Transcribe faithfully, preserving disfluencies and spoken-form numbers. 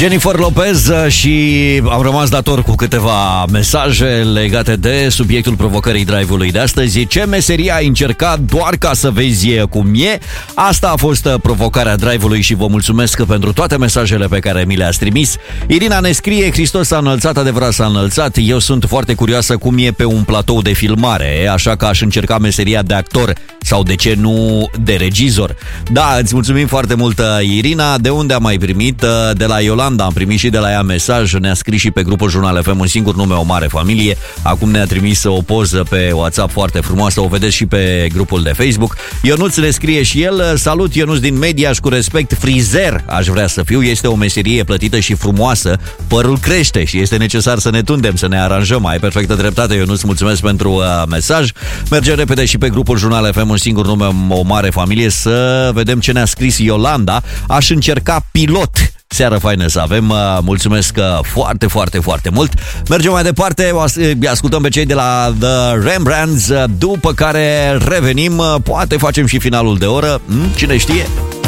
Jennifer Lopez și am rămas dator cu câteva mesaje legate de subiectul provocării drive-ului de astăzi. Ce meserie ai încercat doar ca să vezi cum e? Asta a fost provocarea drive-ului și vă mulțumesc pentru toate mesajele pe care mi le-ați trimis. Irina ne scrie: Hristos s-a înălțat, adevărat s-a înălțat. Eu sunt foarte curioasă cum e pe un platou de filmare, așa că aș încerca meseria de actor sau, de ce nu, de regizor. Da, îți mulțumim foarte mult, Irina. De unde am mai primit? De la Iolanda am primit și de la ea mesaj. Ne-a scris și pe grupul Jurnal F M, un singur nume, o mare familie. Acum ne-a trimis o poză pe WhatsApp foarte frumoasă. O vedeți și pe grupul de Facebook. Ionuț ne scrie și el: salut, Ionuț din Mediaș, cu respect, frizer aș vrea să fiu. Este o meserie plătită și frumoasă. Părul crește și este necesar să ne tundem, să ne aranjăm. Ai perfectă dreptate, Ionuț, mulțumesc pentru uh, mesaj. Mergem repede și pe grupul Jurnal F M, un singur nume, o mare familie, să vedem ce ne-a scris Iolanda. Aș încerca pilot. Seară faină să avem, mulțumesc foarte, foarte, foarte mult. Mergem mai departe, ascultăm pe cei de la The Rembrandts, după care revenim, poate facem și finalul de oră, cine știe?